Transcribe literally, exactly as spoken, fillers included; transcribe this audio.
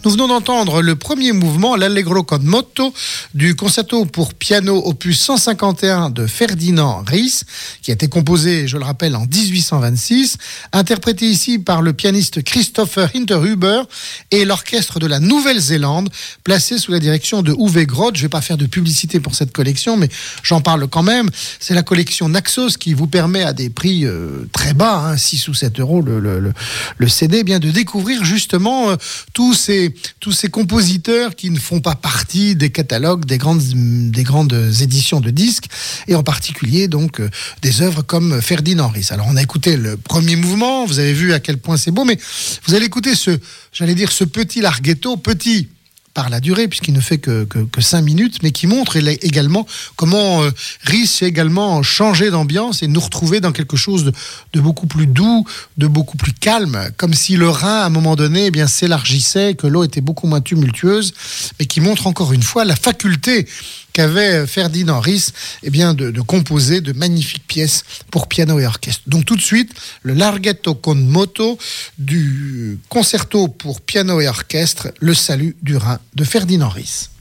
Nous venons d'entendre le premier mouvement, l'Allegro con moto, du concerto pour piano opus cent cinquante et un de Ferdinand Ries, qui a été composé, je le rappelle, en dix-huit cent vingt-six, interprété ici par le pianiste Christopher Hinterhuber et l'orchestre de la Nouvelle-Zélande, placé sous la direction de Uwe Groth. Je ne vais pas faire de publicité pour cette collection, mais j'en parle quand même. C'est la collection Naxos qui vous permet à des prix euh, très bas, hein, six ou sept euros le, le, le, le C D, eh bien de découvrir justement euh, tous ces, tous ces compositeurs qui ne font pas partie des catalogues des grandes, des grandes éditions de disques, et en particulier donc euh, des œuvres comme Ferdinand Ries. Alors on a écouté le premier mouvement, vous avez vu à quel point c'est beau, mais vous allez écouter ce, j'allais dire ce petit larghetto, petit par la durée, puisqu'il ne fait que, que, que cinq minutes, mais qui montre également comment euh, Ries a également changé d'ambiance et nous retrouver dans quelque chose de, de beaucoup plus doux, de beaucoup plus calme, comme si le Rhin, à un moment donné, eh bien, s'élargissait, que l'eau était beaucoup moins tumultueuse, mais qui montre encore une fois la faculté qu'avait Ferdinand Ries eh bien, de, de composer de magnifiques pièces pour piano et orchestre. Donc tout de suite, le Larghetto con moto du concerto pour piano et orchestre, Le Salut du Rhin de Ferdinand Ries.